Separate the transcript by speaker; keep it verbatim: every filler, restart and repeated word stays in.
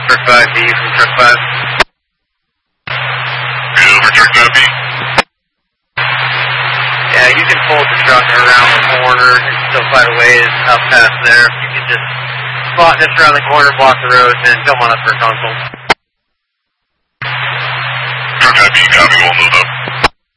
Speaker 1: Truck five B from Truck five.
Speaker 2: Good over Truck five B.
Speaker 1: Yeah, you can pull the truck around the corner and still find a way up past there. You can just spot this around the corner, block the road, and come on up for a console.
Speaker 2: Truck five B, copy, we'll move up.